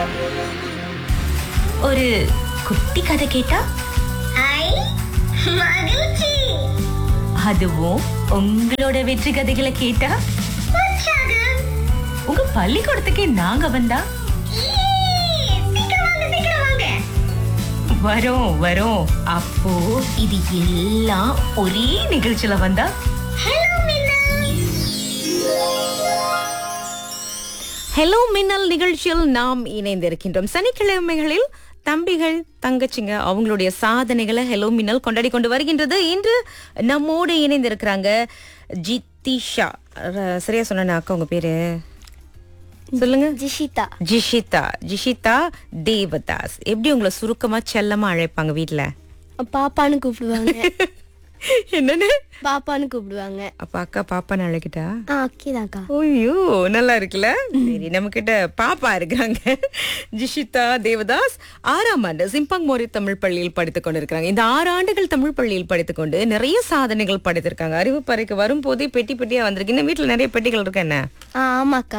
ஒரு குட்டி கதை கேட்டா ஐ மகிழ்ச்சி. அதுவும் உங்களோட வெற்றி கதைகளை கேட்டா உற்சாகம். உங்க பள்ளிக்கூடத்துக்கே நாங்க வந்தா ஈ, சீக்கிரம் வாங்க, சீக்கிரம் வாங்க. வரோம் வரோம். அப்போ இது எல்லாம் ஒரே நிகழ்ச்சியில வந்தா ஹலோ மின்னா. ஹலோ மின்னல் நிகழ்ச்சியில் நாம் இணைந்திருக்கின்றோம். சனிக்கிழமைகளில் தம்பிகள் தங்கச்சிங்க அவங்களுடைய சாதனைகளை ஹலோ மின்னல் கொண்டாடி கொண்டு வருகின்றது. இன்று நம்மோடு இணைந்திருக்கிறாங்க ஜித்திஷா. சரியா சொன்னா அக்கா உங்க பேரு சொல்லுங்க. ஜிஷிதா தேவதாஸ். எப்படி உங்களை சுருக்கமா செல்லமா அழைப்பாங்க வீட்ல? பாப்பான்னு கூப்பிடுவாங்க. என்னன்னு பாப்பான்னு கூப்பிடுவாங்க. அப்ப அக்கா பாப்பான்னு அழைக்கிட்டா? ஓகேதாக்கா. ஐயோ நல்லா இருக்குல்ல. சரி, நம்ம கிட்ட பாப்பா இருக்காங்க. ஜிஷிதா தேவதாஸ் 6ஆம் ஆண்டு சிம்பங் மோரி தமிழ் பள்ளியில் படித்துக் கொண்டிருக்காங்க. இந்த 6 ஆண்டுகள் தமிழ் பள்ளியில் படித்துக் கொண்டு நிறைய சாதனைகள் படைத்திருக்காங்க. அறிவு பறைக்கு வரும்போதே பெட்டி பெட்டியா வந்திருக்கு. இன்னும் வீட்டுல நிறைய பெட்டிகள் இருக்கு என்ன? ஆமாக்கா.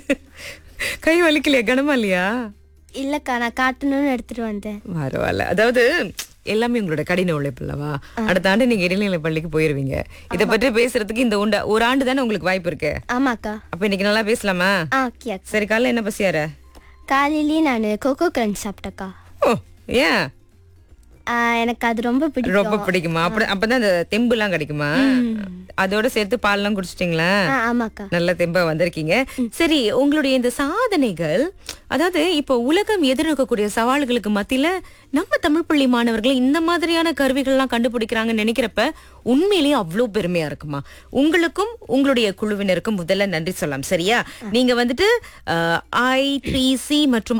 கை வலிக்கலையா? கனமா இல்லையா? இல்லக்கா, நான் காட்டணும்னு எடுத்துட்டு வந்தேன். பரவாயில்ல. அதாவது எல்லாமே உங்களோட கடின உழைப்பு இல்லவா? அடுத்த ஆண்டு நீங்க இடைநிலை பள்ளிக்கு போயிருவீங்க. இத பற்றி பேசுறதுக்கு இந்த ஒரு ஆண்டு தானே உங்களுக்கு வாய்ப்பு இருக்கு. ஆமாக்கா. அப்ப இன்னைக்கு நல்லா பேசலாமா? ஓகே. சரி, காலைல என்ன பசியார? காலையிலேயே நான் கோகோ கிரன்ச் சாப்பிட்டேக்கா. ஓ, ஏன்? எனக்கு அது ரொம்ப பிடிக்கும். ரொம்ப பிடிக்குமா? அப்பதான் அந்த தெம்பு எல்லாம் கிடைக்குமா? அதோட சேர்த்து பால் எல்லாம் குடிச்சிட்டீங்களா? ஆமாக்கா. நல்ல தெம்பா வந்திருக்கீங்க. சரி, உங்களுடைய இந்த சாதனைகள், அதாவது இப்போ உலகம் எதிர்நோக்கக்கூடிய சவால்களுக்கு மத்தியில நம்ம தமிழ் பள்ளி மாணவர்கள் இந்த மாதிரியான கருவிகள்லாம் கண்டுபிடிக்கிறாங்கன்னு நினைக்கிறப்ப உண்மையிலேயே அவ்வளவு பெருமையா இருக்குமா? உங்களுக்கும் உங்களுடைய குழுவினருக்கும் முதல்ல நன்றி சொல்லலாம். சரியா? நீங்க வந்துட்டு I3C மற்றும்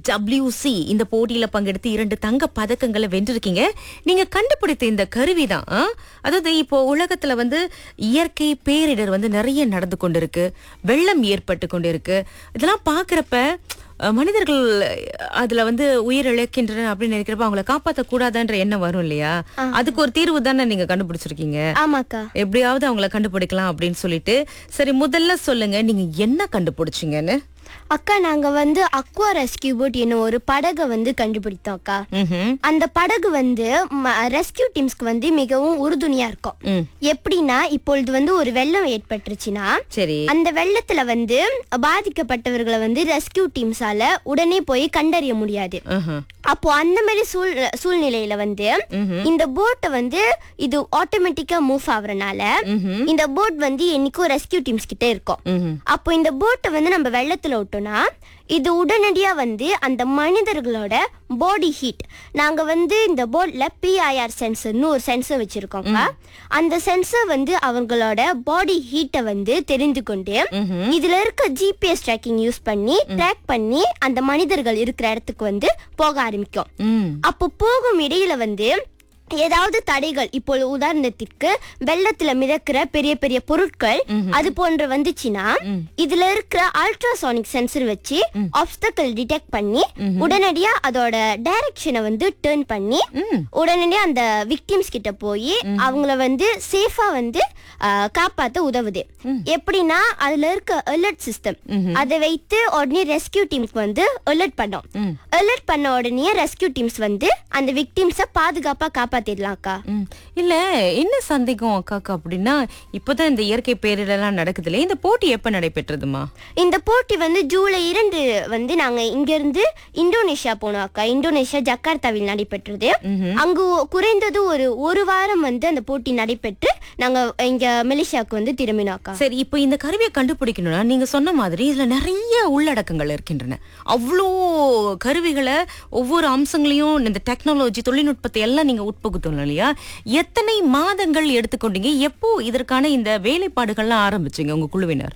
IWC இந்த போட்டியில பங்கெடுத்து 2 தங்க பதக்கங்களை வென்றிருக்கீங்க. நீங்க கண்டுபிடித்த இந்த கருவிதான், அதாவது இப்போ உலகத்துல வந்து இயற்கை பேரிடர் வந்து நிறைய நடந்து கொண்டிருக்கு, வெள்ளம் ஏற்பட்டு கொண்டிருக்கு. இதெல்லாம் பாக்குறப்ப மனிதர்கள் அதுல வந்து உயிரிழக்கின்றன அப்படின்னு நினைக்கிறப்ப அவங்களை காப்பாற்ற கூடாதுன்ற எண்ணம் வரும் இல்லையா? அதுக்கு ஒரு தீர்வு தானே நீங்க கண்டுபிடிச்சிருக்கீங்க. ஆமாக்கா. எப்படியாவது அவங்கள கண்டுபிடிக்கலாம் அப்படின்னு சொல்லிட்டு. சரி, முதல்ல சொல்லுங்க, நீங்க என்ன கண்டுபிடிச்சீங்கன்னு? அக்கா, நாங்க வந்து அக்வா ரெஸ்கியூ போட் என்னும் ஒரு படகை வந்து கண்டுபிடித்தோம் அக்கா. அந்த படகு வந்து ரெஸ்கியூ டீம்ஸ்க்கு வந்து மிகவும் உறுதுணையா இருக்கும். எப்படின்னா, இப்பொழுது வந்து ஒரு வெள்ளம் ஏற்பட்டுருச்சுன்னா சரி, அந்த வெள்ளத்துல வந்து பாதிக்கப்பட்டவர்களை வந்து ரெஸ்கியூ டீம்ஸால உடனே போய் கண்டறிய முடியாது. அப்போ அந்த மாதிரி சூழ்நிலையில வந்து இந்த போட்டை வந்து இது ஆட்டோமேட்டிக்கா மூவ் ஆகுறனால இந்த போட் வந்து என்னைக்கும் ரெஸ்கியூ டீம்ஸ் கிட்ட இருக்கும். அப்போ இந்த போட்டை வந்து நம்ம வெள்ளத்துல விட்டோம்னா இது உடனடியா வந்து அந்த மனிதர்களோட பாடி ஹீட், நாங்க வந்து இந்த போட்ல PIR சென்சர்னு ஒரு சென்சர் வச்சிருக்கோம். அந்த சென்சர் வந்து அவங்களோட பாடி ஹீட்டை வந்து தெரிந்து கொண்டு இதுல இருக்க GPS ட்ராக்கிங் யூஸ் பண்ணி ட்ராக் பண்ணி அந்த மனிதர்கள் இருக்கிற இடத்துக்கு வந்து போக ஆரம்பிக்கும். அப்போ போகும் இடையில வந்து ஏதாவது தடைகள், இப்போ உதாரணத்திற்கு வெள்ளத்துல மிதக்கிற பெரிய பெரிய பொருட்கள் அது போன்ற வந்துச்சுன்னா இதுல இருக்கிற அல்ட்ராசானிக் சென்சர் வச்சு ஆப்ஸ்டக்கிள் டிடெக்ட் பண்ணி உடனடியா அதோட டைரக்ஷனை வந்து டர்ன் பண்ணி உடனடியா அந்த விக்டிம்ஸ் கிட்ட போய் அவங்கள வந்து சேஃபா வந்து காப்பாத்த உதவுது. எப்படின்னா, அதுல இருக்க அலர்ட் சிஸ்டம், அதை வைத்து உடனே ரெஸ்கியூ டீம்ஸ்க்கு வந்து அலர்ட் பண்ணோம். அலர்ட் பண்ண உடனே ரெஸ்கியூ டீம்ஸ் வந்து அந்த விக்டிம்ஸ பாதுகாப்பா காப்பாத்திடலாம்க்கா. இல்ல, என்ன சந்தேகம் அக்காக்கா அப்படின்னா, இப்பதான் இந்த இயற்கை பேரிடெல்லாம் நடக்குது இல்லையா? இந்த போட்டி எப்ப நடைபெற்றதுமா? இந்த போட்டி வந்து ஜூலை 2 வந்து நாங்க இங்க இருந்து இந்தோனேஷியா போனோம் அக்கா. இந்தோனேஷியா ஜகார்த்தாவில் நடைபெற்றது. அங்கு குறைந்தது ஒரு வாரம் வந்து அந்த போட்டி நடைபெற்று நாங்க இங்க மலேசியாவுக்கு வந்து திரும்பினோம் அக்கா. சரி, இப்போ இந்த கருவியை கண்டுபிடிக்கணும்னா நீங்க சொன்ன மாதிரி இதுல நிறைய உள்ளடக்கங்கள் இருக்கின்றன. அவ்வளோ கருவிகளை, ஒவ்வொரு அம்சங்களையும், இந்த டெக்னாலஜி தொழில்நுட்பத்தை எல்லாம் நீங்க உட்புகுத்தணும் இல்லையா? எத்தனை மாதங்கள் எடுத்துக்கொண்டீங்க? எப்போ இதற்கான இந்த வேலைப்பாடுகள்லாம் ஆரம்பிச்சீங்க உங்க குழுவினர்?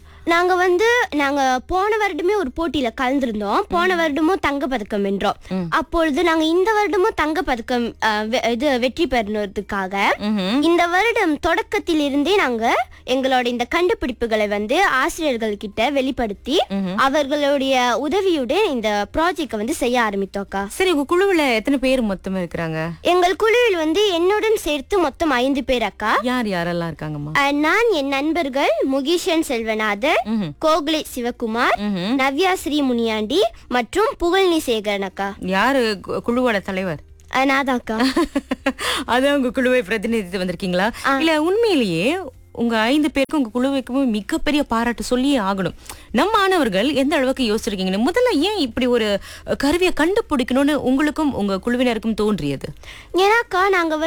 நாங்க போன வருடமே ஒரு போட்டியில கலந்திருந்தோம். போன வருடமும் தங்க பதக்கம் வென்றோம். அப்பொழுது நாங்க இந்த வருடமும் தங்க பதக்கம் இது வெற்றி பெறணுறதுக்காக இந்த வருடம் தொடக்கத்தில் இருந்தே நாங்க எங்களோட இந்த கண்டுபிடிப்புகளை வந்து ஆசிரியர்கள் கிட்ட வெளிப்படுத்தி அவர்களுடைய உதவியுடன் இந்த ப்ராஜெக்ட் வந்து செய்ய ஆரம்பித்தோம்க்கா. சரி, உங்க குழுவுல எத்தனை பேர் மொத்தமா இருக்கிறாங்க? எங்கள் குழுவில் வந்து என்னுடன் சேர்த்து மொத்தம் 5 பேர் அக்கா. யாரெல்லாம் இருக்காங்கம்மா? நான், என் நண்பர்கள் முகேஷன் செல்வநாதன், கோகுலே சிவகுமார், நவ்யா ஸ்ரீ முனியாண்டி மற்றும் புகழ்னி சேகரன் அக்கா. யாரு குழுவோட தலைவர்? நான் தான் அக்கா. அதான் உங்க குழுவை பிரதிநிதித்து வந்திருக்கீங்களா? இல்ல உண்மையிலேயே உங்க 5 பேருக்கும் உங்க குழுவுக்கும் மிகப்பெரிய பாராட்டு சொல்லியே ஆகணும். நம்ம மாணவர்கள் எந்த அளவுக்கு யோசிச்சிருக்கீங்கன்னு முதல்ல ஏன் இப்படி ஒரு கருவியை கண்டுபிடிக்கணும்னு உங்களுக்கும் உங்க குழுவினருக்கும் தோன்றியது? ஏன்னாக்கா நாங்க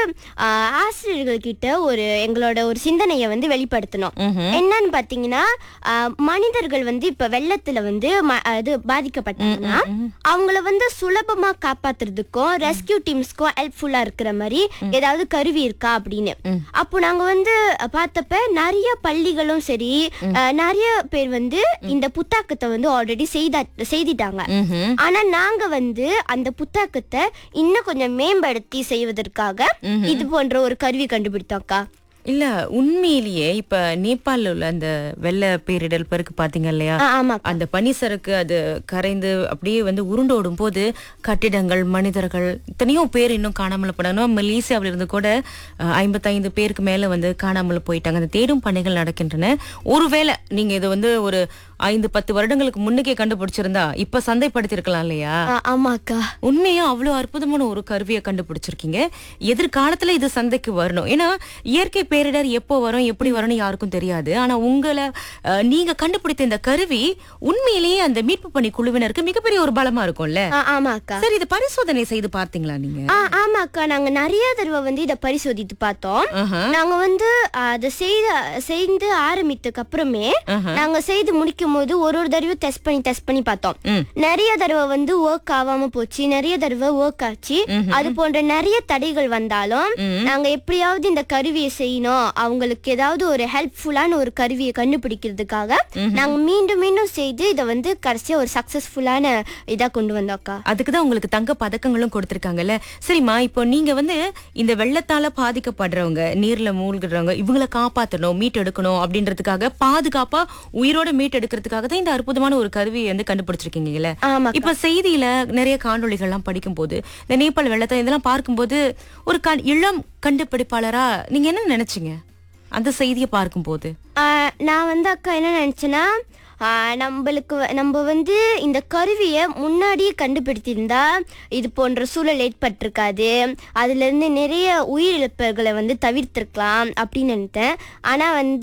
ஆசிரியர்கள் கிட்ட எங்களோட ஒரு சிந்தனையை வெளிப்படுத்தணும். என்னன்னு பாத்தீங்கன்னா, மனிதர்கள் இப்ப வெள்ளத்துல அது பாதிக்கப்பட்டாங்கன்னா அவங்கள சுலபமா காப்பாத்துறதுக்கும் ரெஸ்கியூ டீம்ஸ்க்கும் ஹெல்ப்ஃபுல்லா இருக்கிற மாதிரி ஏதாவது கருவி இருக்கா அப்படின்னு. அப்போ நாங்க பார்த்தப்ப நிறைய பள்ளிகளும் சரி, நிறைய பேர் இந்த புத்தாக்கத்தை ஆல்ரெடி செய்திட்டாங்க. ஆனா நாங்க அந்த புத்தாக்கத்தை இன்னும் கொஞ்சம் மேம்படுத்தி செய்வதற்காக இது போன்ற ஒரு கருவி கண்டுபிடித்தோம்க்கா. இல்ல உண்மையிலேயே இப்ப நேபாளில் உள்ள அந்த வெள்ள பேரிடர் பெருக்கு பாத்தீங்க இல்லையா? அந்த பனிசறுக்கு அது கரைந்து அப்படியே உருண்டோடும் போது கட்டிடங்கள், மனிதர்கள், எத்தனையோ பேர் இன்னும் காணாமல் போனாங்க. மலேசியாவில இருந்து கூட 55 பேருக்கு மேல காணாமல் போயிட்டாங்க. அந்த தேடும் பணிகள் நடக்கின்றன. ஒருவேளை நீங்க இது ஒரு 5-10 வருடங்களுக்கு முன்னுக்கே கண்டுபிடிச்சிருந்தா இப்ப சந்தைப்படுத்திருக்கலாம் இல்லையா? ஆமாக்கா, உண்மையா அவ்வளவு அற்புதமான ஒரு கருவியை கண்டுபிடிச்சிருக்கீங்க. எதிர்காலத்துல இது சந்தைக்கு வரணும். ஏன்னா இயற்கை பேரிடர் எப்போ வரும், எப்படி வரும்னு யாருக்கும் தெரியாது. ஆனா உங்களை நீங்க கண்டுபிடித்த இந்த கருவி உண்மையிலேயே அந்த மீட்பு பணி குழுவினருக்கு மிகப்பெரிய ஒரு பலமா இருக்கும்ல? ஆமாக்கா. சரி, இது பரிசோதனை செய்து பார்த்தீங்களா நீங்க? ஆமாக்கா, நாங்க நிறைய தடவை இத பரிசோதித்து பார்த்தோம். நாங்க அதை செய்து ஆரம்பித்ததுக்கு அப்புறமே நாங்க செய்து முடிக்கும் போது ஒரு தடவை டெஸ்ட் பண்ணி பார்த்தோம். நிறைய தடவை ஒர்க் ஆகாம போச்சு, நிறைய தடவை ஒர்க் ஆச்சு. அது போன்ற நிறைய தடைகள் வந்தாலும் நாங்க எப்படியாவது இந்த கருவியை செய்யணும், அவங்களுக்கு ஏதாவது ஒரு ஹெல்ப்ஃபுல்லான ஒரு கருவியை கண்டுபிடிக்கிறதுக்காக நாங்க மீண்டும் மீண்டும் செய்து இதை கடைசியா ஒரு சக்சஸ்ஃபுல்லான இதா கொண்டு வந்தோம்க்கா. அதுக்குதான் உங்களுக்கு தங்க பதக்கங்களும் கொடுத்திருக்காங்கல்ல. சரிம்மா, இப்போ நீங்க இந்த வெள்ளத்தால பாதிக்கப்படுறவங்க, நீர்ல மூழ்கிறவங்க, இவங்களை காப்பாற்றணும், மீட்டெடுக்கணும் அப்படின்றதுக்காக பாதுகாப்பா உயிரோட மீட்டெடுக்கிறதுக்காக தான் இந்த அற்புதமான ஒரு கருவியை கண்டுபிடிச்சிருக்கீங்கல்ல. இப்ப செய்தியில நிறைய காணொளிகள் எல்லாம் படிக்கும் போது, இந்த நேபாள் வெள்ளத்தை இதெல்லாம் பார்க்கும்போது ஒரு இளம் கண்டுபிடிப்பாளரா நீங்க என்ன நினைச்சீங்க அந்த செய்தியை பார்க்கும் போது? நான் அக்கா என்ன நினைச்சேன்னா, நம்ம இந்த கருவியை முன்னாடியே கண்டுபிடித்திருந்தா இது போன்ற சூழல் ஏற்பட்டிருக்காது, அதுல இருந்து நிறைய உயிரிழப்புகளை தவிர்த்திருக்கலாம் அப்படின்னு நினைத்தேன். ஆனா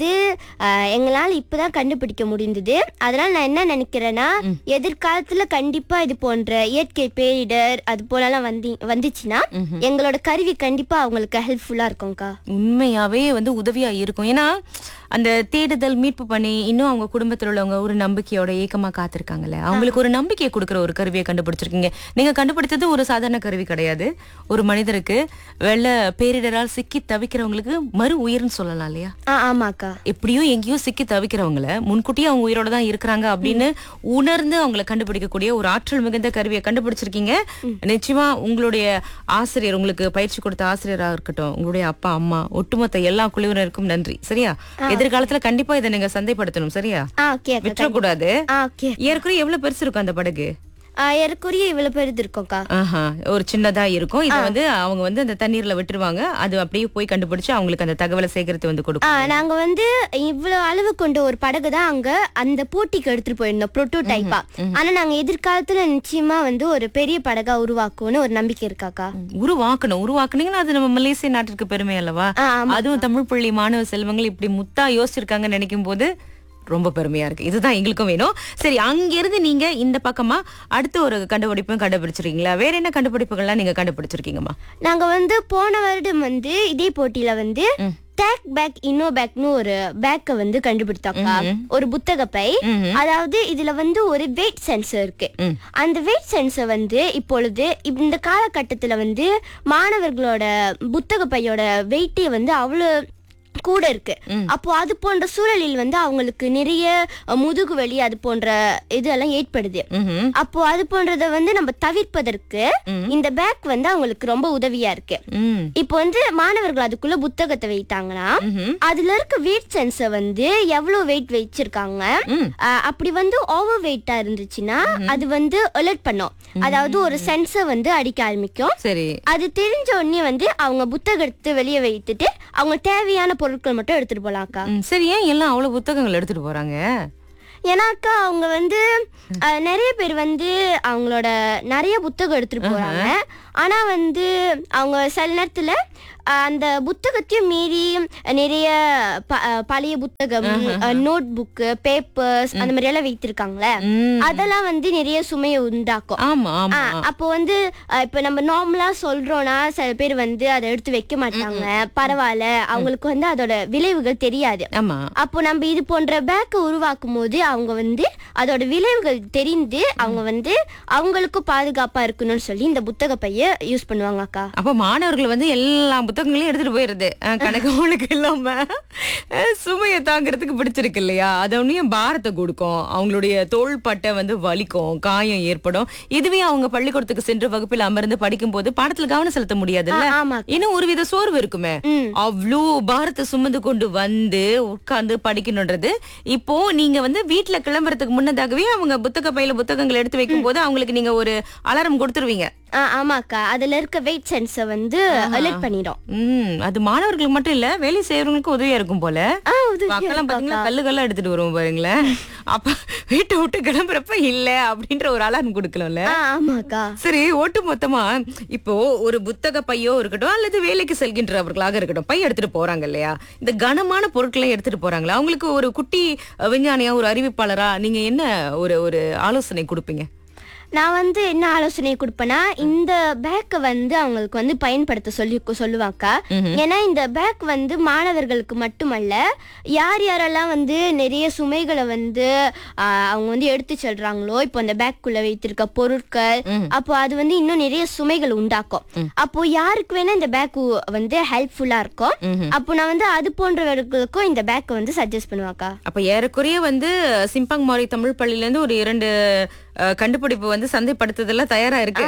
எங்களால இப்பதான் கண்டுபிடிக்க முடிந்தது. அதனால நான் என்ன நினைக்கிறேன்னா, எதிர்காலத்துல கண்டிப்பா இது போன்ற இயற்கை பேரிடர் அது போலலாம் வந்துச்சுன்னா எங்களோட கருவி கண்டிப்பா அவங்களுக்கு ஹெல்ப்ஃபுல்லா இருக்கும்க்கா. உண்மையாவே உதவியா இருக்கும். ஏன்னா அந்த தேடுதல் மீட்பு பண்ணி இன்னும் அவங்க குடும்பத்தில் உள்ளவங்க ஒரு நம்பிக்கையோட ஏக்கமா காத்திருக்காங்கல்ல, அவங்களுக்கு ஒரு நம்பிக்கையை கொடுக்குற ஒரு கருவியை கண்டுபிடிச்சிருக்கீங்க. நீங்க கண்டுபிடித்தது ஒரு சாதாரண கருவி கிடையாது. ஒரு மனிதருக்கு வெள்ள பேரிடரால் சிக்கி தவிக்கிறவங்களுக்கு மறு உயிர்னு சொல்லலாம் இல்லையா? ஆமாக்கா. எப்படியோ எங்கேயோ சிக்கி தவிக்கிறவங்கள முன்கூட்டியே அவங்க உயிரோட தான் இருக்கிறாங்க அப்படின்னு உணர்ந்து அவங்களை கண்டுபிடிக்கக்கூடிய ஒரு ஆற்றல் மிகுந்த கருவியை கண்டுபிடிச்சிருக்கீங்க. நிச்சயமா உங்களுடைய ஆசிரியர், உங்களுக்கு பயிற்சி கொடுத்த ஆசிரியரா இருக்கட்டும், உங்களுடைய அப்பா அம்மா, ஒட்டுமொத்த எல்லா குழுவினருக்கும் நன்றி. சரியா? எதிர்காலத்துல கண்டிப்பா இதை நீங்க சந்தைப்படுத்தணும். சரியா? விட்டுறக்கூடாது. ஏற்கனவே எவ்வளவு பெருசு இருக்கும் அந்த படகு? ஏற்கனவே இவ்வளவு பெருது இருக்கும்க்கா. ஒரு சின்னதா இருக்கும். இது அவங்க அந்த தண்ணீர்ல விட்டுருவாங்க. அது அப்படியே போய் கண்டுபிடிச்சு அவங்களுக்கு அந்த தகவலை சேகரித்து கொடுக்கும். நாங்க இவ்வளவு அளவு கொண்ட ஒரு படகு தான் அங்க அந்த போட்டிக்கு எடுத்துட்டு போயிருந்தோம், புரோட்டோடைப்பா. ஆனா நாங்க எதிர்காலத்துல நிச்சயமா ஒரு பெரிய படகா உருவாக்கும்னு ஒரு நம்பிக்கை இருக்காக்கா. உருவாக்குனீங்கன்னா அது நம்ம மலேசிய நாட்டிற்கு பெருமை அல்லவா? அதுவும் தமிழ் பள்ளி மாணவ செல்வங்கள் இப்படி முத்தா யோசிச்சிருக்காங்கன்னு நினைக்கும் போது ரொம்ப பெருமையா இருக்கு. இதுதான் எங்களுக்கும் வேணும். சரி, அங்கிருந்து நீங்க இந்த பக்கமா அடுத்த ஒரு கண்டுபிடிப்பும் கண்டுபிடிச்சிருக்கீங்களா? வேற என்ன கண்டுபிடிப்புகள்லாம் நீங்க கண்டுபிடிச்சிருக்கீங்கம்மா? நாங்க போன வருடம் இதே போட்டியில டேக் பேக் இன்னோ பேக்னு ஒரு பேக்க கண்டுபிடித்தாக்கா. ஒரு புத்தக பை. அதாவது இதுல ஒரு வெயிட் சென்சர் இருக்கு. அந்த வெயிட் சென்சர் இப்பொழுது இந்த காலகட்டத்துல மாணவர்களோட புத்தக பையோட வெயிட்டே அவ்வளவு கூட இருக்கு. அப்போ அது போன்ற சூழலில் அவங்களுக்கு நிறைய முதுகு வலி அது போன்ற இதெல்லாம் ஏற்படுது. அப்போ அது போன்றத நம்ம தவிர்ப்பதற்கு இந்த பேக் அவங்களுக்கு ரொம்ப உதவியா இருக்கு. இப்போ மாணவர்கள் அதுக்குள்ள புத்தகத்தை வைத்தாங்கன்னா அதுல இருக்க வெயிட் சென்சர் எவ்வளவு வெயிட் வச்சிருக்காங்க, அப்படி ஓவர் வெயிட்டா இருந்துச்சுன்னா அது அலர்ட் பண்ணும். அதாவது ஒரு சென்சர் அடிக்க ஆரம்பிக்கும். அது தெரிஞ்ச உடனே அவங்க புத்தகத்தை வெளியே வைத்துட்டு அவங்க தேவையான பொருட்கள் பொருட்கள் மட்டும் எடுத்துட்டு போலாம் அக்கா. சரி, ஏன் எல்லாம் அவ்வளவு புத்தகங்கள் எடுத்துட்டு போறாங்க? ஏன்னாக்கா அவங்க வந்து நிறைய பேர் வந்து அவங்களோட நிறைய புத்தகம் எடுத்துட்டு போறாங்க. ஆனா வந்து அவங்க சில நேரத்துல அந்த புத்தகத்தையும் மீறி நிறைய பழைய புத்தகம், நோட் புக்கு, பேப்பர்ஸ் அந்த மாதிரி எல்லாம் வைத்திருக்காங்களே, அதெல்லாம் வந்து நிறைய சுமையை உண்டாக்கும். ஆமா ஆமா. அப்போ வந்து இப்ப நம்ம நார்மலா சொல்றோம்னா சில பேர் வந்து அதை எடுத்து வைக்க மாட்டாங்க. பரவாயில்ல, அவங்களுக்கு வந்து அதோட விளைவுகள் தெரியாது. ஆமா. அப்போ நம்ம இது போன்ற பேக்கை உருவாக்கும் போது அவங்க வந்து அதோட விளைவுகள் தெரிந்து அவங்க வந்து அவங்களுக்கும் பாதுகாப்பா இருக்கணும்னு சொல்லி இந்த புத்தக பைய யூஸ் பண்ணுவாங்க அக்கா. அப்ப மாணவர்கள் வந்து எல்லா புத்தகங்களையும் எடுத்துட்டு போயிருது, கணக்கு இல்லாம. சுமையை தாங்கிறதுக்கு பிடிச்சிருக்கு இல்லையா? அது ஒன்னும் பாரத்தை கொடுக்கும், அவங்களுடைய தோள்பட்டை வந்து வலிக்கும், காயம் ஏற்படும். இதுவே அவங்க பள்ளிக்கூடத்துக்கு சென்று வகுப்பில் அமர்ந்து படிக்கும் போது பாடத்துல கவனம் செலுத்த முடியாது. இன்னும் ஒருவித சோர்வு இருக்குமே. அவ்வளோ பாரத்தை சுமந்து கொண்டு வந்து உட்கார்ந்து படிக்கணும்ன்றது. இப்போ நீங்க வந்து வீட்டுல கிளம்புறதுக்கு முன்னதாகவே அவங்க புத்தக பையில புத்தகங்கள் எடுத்து வைக்கும் போது அவங்களுக்கு நீங்க ஒரு அலாரம் கொடுத்துருவீங்க. ஆமாக்கா, அதுல இருக்க வெயிட் சென்ஸ வந்து அலர்ட் பண்ணிடும். அது மாணவர்களுக்கு மட்டும் இல்ல, வேலை செய்யறவங்களுக்கும் உதவியா இருக்கும் போல. மக்களும் பாத்தீங்கன்னா கல்லு எடுத்துட்டு வருவோம் பாருங்களேன். அப்ப வீட்டை விட்டு கிளம்புறப்ப இல்ல அப்படின்ற ஒரு அலாரம் கொடுக்கலாம்ல. ஆமாக்கா. சரி, ஒட்டு மொத்தமா இப்போ ஒரு புத்தக பையோ இருக்கட்டும் அல்லது வேலைக்கு செல்கின்றவர்களாக இருக்கட்டும், பை எடுத்துட்டு போறாங்க இல்லையா? இந்த கனமான பொருட்களை எடுத்துட்டு போறாங்களா? அவங்களுக்கு ஒரு குட்டி விஞ்ஞானியா, ஒரு அறிவிப்பாளரா நீங்க என்ன ஒரு ஆலோசனை கொடுப்பீங்க? நான் வந்து என்ன ஆலோசனை கொடுப்பேன்னா, இந்த பேக்கை வந்து அவங்களுக்கு வந்து பயன்படுத்த சொல்லுவாக்கா. ஏன்னா இந்த பேக் வந்து மாணவர்களுக்கு மட்டுமல்ல, யார் யாரெல்லாம் வந்து நிறைய சுமைகளை வந்து அவங்க வந்து எடுத்து செல்றாங்களோ, இப்போ அந்த பேக்குள்ள வைத்திருக்க பொருட்கள், அப்போ அது வந்து இன்னும் நிறைய சுமைகள் உண்டாக்கும். அப்போ யாருக்கு வேணா இந்த பேக் வந்து ஹெல்ப்ஃபுல்லா இருக்கும். அப்போ நான் வந்து அது போன்றவர்களுக்கும் இந்த பேக்கை வந்து சஜஸ்ட் பண்ணுவாக்கா. அப்ப ஏறக்குறைய வந்து சிம்பாங் மாரி தமிழ் பள்ளியில இருந்து ஒரு 2 கண்டுபிடிப்பு வந்து சந்தைப்படுத்துதெல்லாம் தயாரா இருக்கு.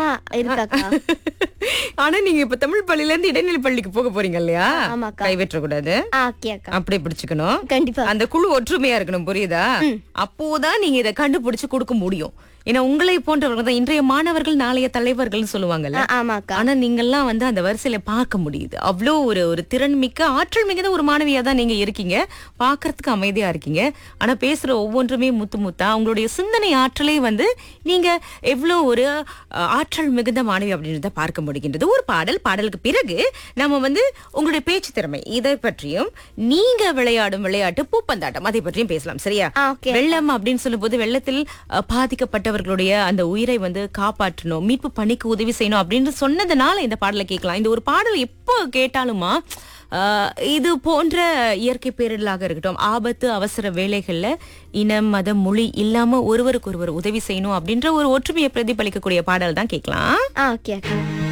ஆனா நீங்க இப்ப தமிழ் பள்ளியில இருந்து இடைநிலை பள்ளிக்கு போக போறீங்க இல்லையா? கைவிற்ற கூடாது, அப்படியே பிடிச்சுக்கணும். கண்டிப்பா அந்த குழு ஒற்றுமையா இருக்கணும், புரியுதா? அப்போதான் நீங்க இதை கண்டுபிடிச்சு கொடுக்க முடியும். ஏன்னா உங்களை போன்றவர்கள் தான் இன்றைய மாணவர்கள், நாளைய தலைவர்கள் சொல்லுவாங்கல்ல. ஆனா நீங்கெல்லாம் வந்து அந்த வரிசையில பார்க்க முடியுது. அவ்வளோ ஒரு திறன் மிக்க, ஆற்றல் மிகுந்த ஒரு மாணவியா தான் நீங்க இருக்கீங்க. பாக்குறதுக்கு அமைதியா இருக்கீங்க, ஆனா பேசுற ஒவ்வொன்றுமே முத்து முத்தா. உங்களுடைய சிந்தனை ஆற்றலே வந்து நீங்க எவ்வளவு ஒரு ஆற்றல் மிகுந்த மாணவி அப்படின்றத பார்க்க முடிகின்றது. ஒரு பாடலுக்கு பிறகு நம்ம வந்து உங்களுடைய பேச்சு திறமை இதை பற்றியும், நீங்க விளையாடும் விளையாட்டு பூப்பந்தாட்டம் அதை பற்றியும் பேசலாம், சரியா? வெள்ளம் அப்படின்னு சொல்லும் போது வெள்ளத்தில் பாதிக்கப்பட்டவர்களுடைய அந்த உயிரை வந்து காப்பாற்றணும், மீட்பு பணிக்கு உதவி செய்யணும் அப்படின்னு சொன்னதுனால இந்த பாடலை கேட்கலாம். இந்த ஒரு பாடல் எப்போ கேட்டாலுமா இது போன்ற இயற்கை பேரிடலாக இருக்கட்டும், ஆபத்து அவசர வேலைகள்ல இனம் மதம் மொழி இல்லாம ஒருவருக்கு ஒருவர் உதவி செய்யணும் அப்படின்ற ஒரு ஒற்றுமையை பிரதிபலிக்கக்கூடிய பாடல் தான் கேட்கலாம்.